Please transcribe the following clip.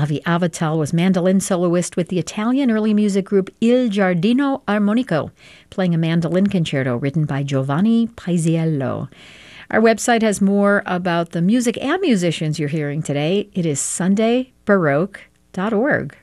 Avi Avital was mandolin soloist with the Italian early music group Il Giardino Armonico, playing a mandolin concerto written by Giovanni Paisiello. Our website has more about the music and musicians you're hearing today. It is sundaybaroque.org.